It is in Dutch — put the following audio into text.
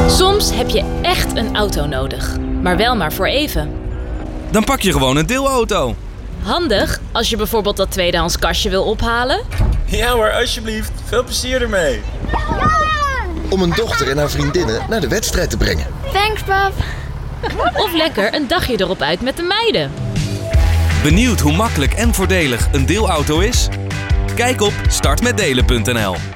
Soms heb je echt een auto nodig, maar wel maar voor even. Dan pak je gewoon een deelauto. Handig als je bijvoorbeeld dat tweedehands kastje wil ophalen. Ja hoor, alsjeblieft. Veel plezier ermee. Om een dochter en haar vriendinnen naar de wedstrijd te brengen. Thanks, pap. Of lekker een dagje erop uit met de meiden. Benieuwd hoe makkelijk en voordelig een deelauto is? Kijk op startmetdelen.nl.